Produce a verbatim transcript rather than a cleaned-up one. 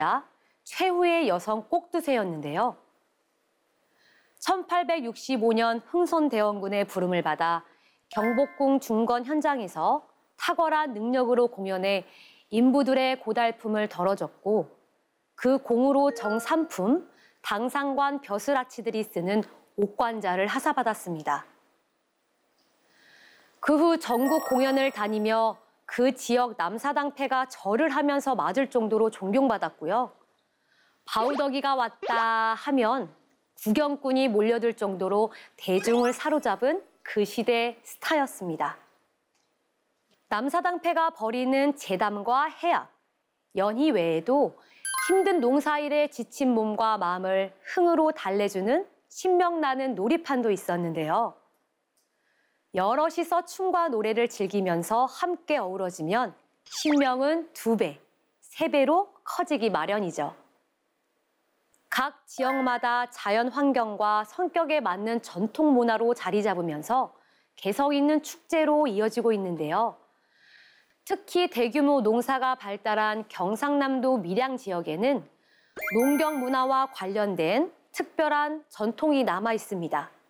최후의 여성 꼭두새였는데요. 천팔백육십오 년 흥선대원군의 부름을 받아 경복궁 중건 현장에서 탁월한 능력으로 공연해 인부들의 고달픔을 덜어줬고 그 공으로 정삼품, 당상관 벼슬아치들이 쓰는 옥관자를 하사받았습니다. 그 후 전국 공연을 다니며 그 지역 남사당패가 절을 하면서 맞을 정도로 존경받았고요. 바우더기가 왔다 하면 구경꾼이 몰려들 정도로 대중을 사로잡은 그 시대의 스타였습니다. 남사당패가 벌이는 제담과 해악, 연희 외에도 힘든 농사일에 지친 몸과 마음을 흥으로 달래주는 신명나는 놀이판도 있었는데요. 여럿이서 춤과 노래를 즐기면서 함께 어우러지면 신명은 두 배, 세 배로 커지기 마련이죠. 각 지역마다 자연 환경과 성격에 맞는 전통 문화로 자리 잡으면서 개성 있는 축제로 이어지고 있는데요. 특히 대규모 농사가 발달한 경상남도 밀양 지역에는 농경 문화와 관련된 특별한 전통이 남아 있습니다.